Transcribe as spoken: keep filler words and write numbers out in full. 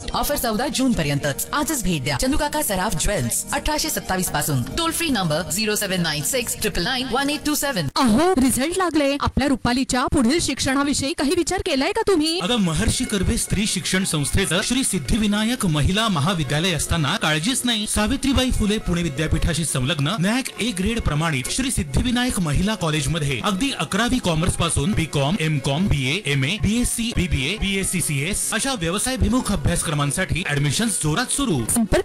First. Offer चौदा जून पर्यंतच. आजच भेट द्या चंदुकाका सराफ ज्वेल्स, अठराशे सत्तावीस पासून. Toll free number zero seven nine six triple nine one eight to seven. अहो, रिझल्ट लागले. आपल्या रुपालीच्या पुढील शिक्षणाविषयी काही विचार केलाय का तुम्ही? अगं, महर्षी कर्वे स्त्री शिक्षण संस्थेचं श्री सिद्धिविनायक महिला महाविद्यालय असताना काळजीच नाही. सावित्रीबाई फुले पुणे विद्यापीठाशी संलग्न नॅक ए ग्रेड प्रमाणित श्री सिद्धिविनायक महिला कॉलेजमध्ये अगदी अकरावी कॉमर्स पासून बी com, M com, B A, M A, B S C, B B A, B S C C S अशा व्यवसायभिमुख अभ्यासक्रमांसाठी ऍडमिशन जोरात सुरू. संपर्क